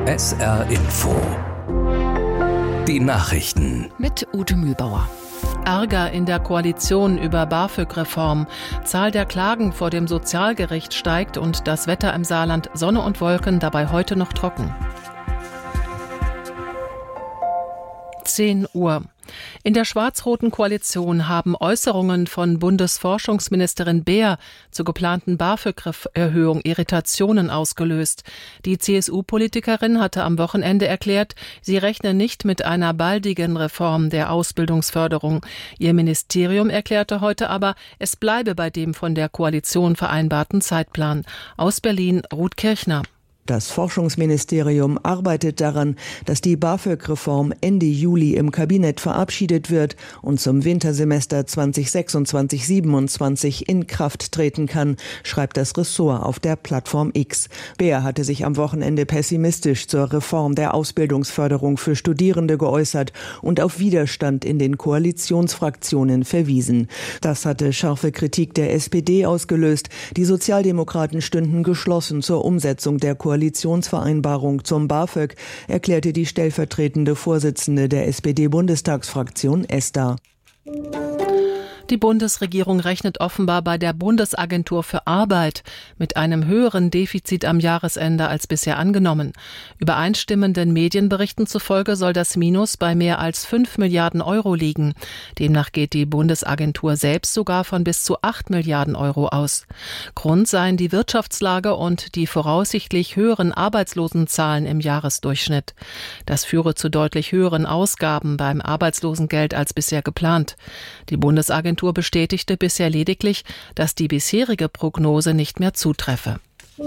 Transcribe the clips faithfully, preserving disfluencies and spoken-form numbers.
S R Info. Die Nachrichten. Mit Ute Mühlbauer. Ärger in der Koalition über BAföG-Reform. Zahl der Klagen vor dem Sozialgericht steigt und das Wetter im Saarland Sonne und Wolken, dabei heute noch trocken. zehn Uhr. In der schwarz-roten Koalition haben Äußerungen von Bundesforschungsministerin Beer zur geplanten BAföG-Erhöhung Irritationen ausgelöst. Die C S U-Politikerin hatte am Wochenende erklärt, sie rechne nicht mit einer baldigen Reform der Ausbildungsförderung. Ihr Ministerium erklärte heute aber, es bleibe bei dem von der Koalition vereinbarten Zeitplan. Aus Berlin, Ruth Kirchner. Das Forschungsministerium arbeitet daran, dass die BAföG-Reform Ende Juli im Kabinett verabschiedet wird und zum Wintersemester zwanzig sechsundzwanzig siebenundzwanzig in Kraft treten kann, schreibt das Ressort auf der Plattform X. Beer hatte sich am Wochenende pessimistisch zur Reform der Ausbildungsförderung für Studierende geäußert und auf Widerstand in den Koalitionsfraktionen verwiesen. Das hatte scharfe Kritik der S P D ausgelöst. Die Sozialdemokraten stünden geschlossen zur Umsetzung der Koalitionsförderung. Koalitionsvereinbarung zum BAföG, erklärte die stellvertretende Vorsitzende der S P D-Bundestagsfraktion Esther. Die Bundesregierung rechnet offenbar bei der Bundesagentur für Arbeit mit einem höheren Defizit am Jahresende als bisher angenommen. Übereinstimmenden Medienberichten zufolge soll das Minus bei mehr als fünf Milliarden Euro liegen. Demnach geht die Bundesagentur selbst sogar von bis zu acht Milliarden Euro aus. Grund seien die Wirtschaftslage und die voraussichtlich höheren Arbeitslosenzahlen im Jahresdurchschnitt. Das führe zu deutlich höheren Ausgaben beim Arbeitslosengeld als bisher geplant. Die Bundesagentur bestätigte bisher lediglich, dass die bisherige Prognose nicht mehr zutreffe.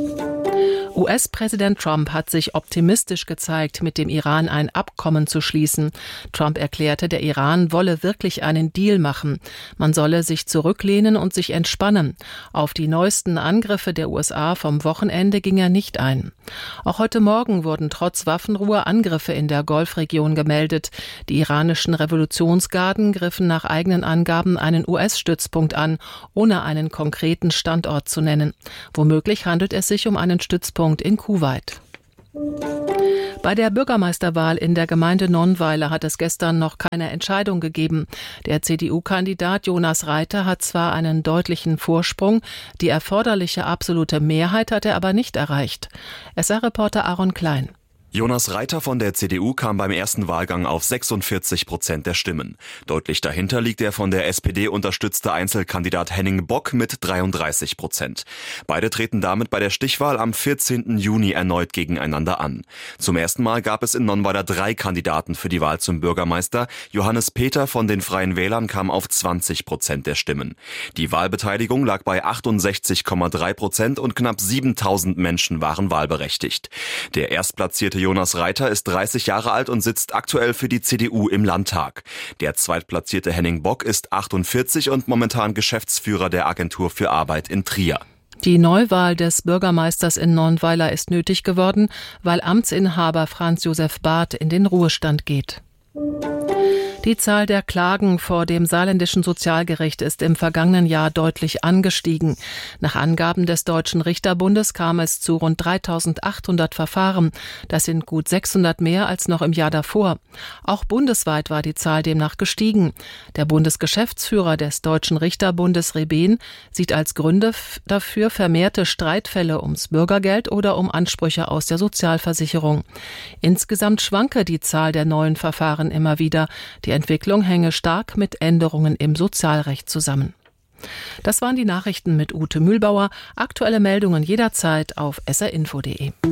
U S-Präsident Trump hat sich optimistisch gezeigt, mit dem Iran ein Abkommen zu schließen. Trump erklärte, der Iran wolle wirklich einen Deal machen. Man solle sich zurücklehnen und sich entspannen. Auf die neuesten Angriffe der U S A vom Wochenende ging er nicht ein. Auch heute Morgen wurden trotz Waffenruhe Angriffe in der Golfregion gemeldet. Die iranischen Revolutionsgarden griffen nach eigenen Angaben einen U S-Stützpunkt an, ohne einen konkreten Standort zu nennen. Womöglich handelt es sich um einen Stützpunkt in Kuwait. Bei der Bürgermeisterwahl in der Gemeinde Nonnweiler hat es gestern noch keine Entscheidung gegeben. Der C D U-Kandidat Jonas Reiter hat zwar einen deutlichen Vorsprung, die erforderliche absolute Mehrheit hat er aber nicht erreicht. S R-Reporter Aaron Klein. Jonas Reiter von der C D U kam beim ersten Wahlgang auf sechsundvierzig Prozent der Stimmen. Deutlich dahinter liegt der von der S P D unterstützte Einzelkandidat Henning Bock mit dreiunddreißig Prozent. Beide treten damit bei der Stichwahl am vierzehnten Juni erneut gegeneinander an. Zum ersten Mal gab es in Nonnweiler drei Kandidaten für die Wahl zum Bürgermeister. Johannes Peter von den Freien Wählern kam auf zwanzig Prozent der Stimmen. Die Wahlbeteiligung lag bei achtundsechzig Komma drei Prozent und knapp siebentausend Menschen waren wahlberechtigt. Der erstplatzierte Jonas Reiter ist dreißig Jahre alt und sitzt aktuell für die C D U im Landtag. Der zweitplatzierte Henning Bock ist achtundvierzig und momentan Geschäftsführer der Agentur für Arbeit in Trier. Die Neuwahl des Bürgermeisters in Nonnweiler ist nötig geworden, weil Amtsinhaber Franz Josef Barth in den Ruhestand geht. Die Zahl der Klagen vor dem saarländischen Sozialgericht ist im vergangenen Jahr deutlich angestiegen. Nach Angaben des Deutschen Richterbundes kam es zu rund dreitausendachthundert Verfahren. Das sind gut sechshundert mehr als noch im Jahr davor. Auch bundesweit war die Zahl demnach gestiegen. Der Bundesgeschäftsführer des Deutschen Richterbundes Reben sieht als Gründe dafür vermehrte Streitfälle ums Bürgergeld oder um Ansprüche aus der Sozialversicherung. Insgesamt schwanke die Zahl der neuen Verfahren immer wieder. Die Entwicklung hänge stark mit Änderungen im Sozialrecht zusammen. Das waren die Nachrichten mit Ute Mühlbauer. Aktuelle Meldungen jederzeit auf s r info punkt d e.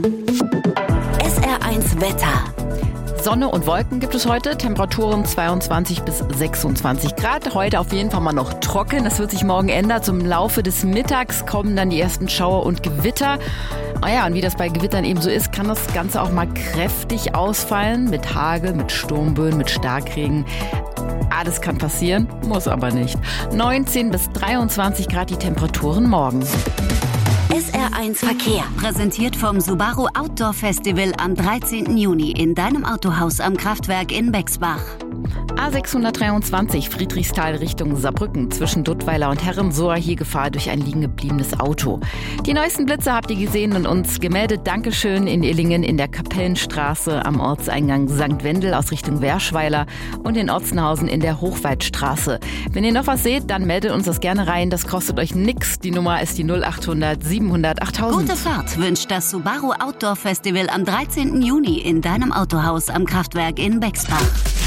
S R eins Wetter. Sonne und Wolken gibt es heute, Temperaturen zweiundzwanzig bis sechsundzwanzig Grad. Heute auf jeden Fall mal noch trocken. Das wird sich morgen ändern. Zum Laufe des Mittags kommen dann die ersten Schauer und Gewitter. Ah ja, und wie das bei Gewittern eben so ist, kann das Ganze auch mal kräftig ausfallen. Mit Hagel, mit Sturmböen, mit Starkregen. Alles kann passieren, muss aber nicht. neunzehn bis dreiundzwanzig Grad die Temperaturen morgen. S R eins Verkehr, präsentiert vom Subaru Outdoor Festival am dreizehnten Juni in deinem Autohaus am Kraftwerk in Bexbach. A sechshundertdreiundzwanzig Friedrichsthal Richtung Saarbrücken zwischen Duttweiler und Herrensohr. Hier Gefahr durch ein liegen gebliebenes Auto. Die neuesten Blitze habt ihr gesehen und uns gemeldet. Dankeschön in Illingen in der Kapellenstraße am Ortseingang Sankt Wendel aus Richtung Werschweiler und in Otzenhausen in der Hochwaldstraße. Wenn ihr noch was seht, dann meldet uns das gerne rein. Das kostet euch nix. Die Nummer ist die null achthundert siebenhundert achttausend. Gute Fahrt wünscht das Subaru Outdoor Festival am dreizehnten Juni in deinem Autohaus am Kraftwerk in Bexbach.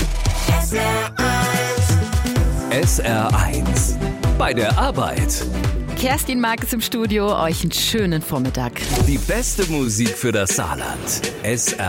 S R eins. Bei der Arbeit. Kerstin Mark ist im Studio. Euch einen schönen Vormittag. Die beste Musik für das Saarland. S R